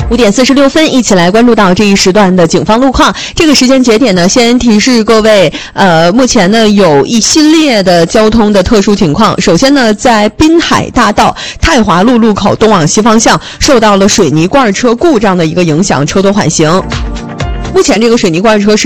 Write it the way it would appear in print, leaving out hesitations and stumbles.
5点46分，一起来关注到这一时段的警方路况。这个时间节点呢，先提示各位，目前呢有一系列的交通的特殊情况。首先呢，在滨海大道太华路路口东往西方向，受到了水泥罐车故障的一个影响，车多缓行。目前这个水泥罐车是